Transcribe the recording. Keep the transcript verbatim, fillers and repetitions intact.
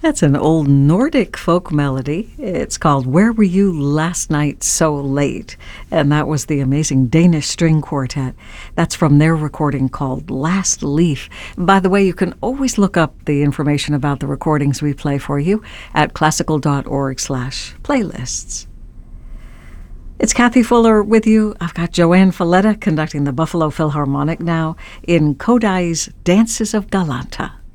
That's an old Nordic folk melody. It's called Where Were You Last Night So Late? And that was the amazing Danish String Quartet. That's from their recording called Last Leaf. By the way, you can always look up the information about the recordings we play for you at classical.org slash playlists. It's Kathy Fuller with you. I've got Joanne Falletta conducting the Buffalo Philharmonic now in Kodai's Dances of Galanta.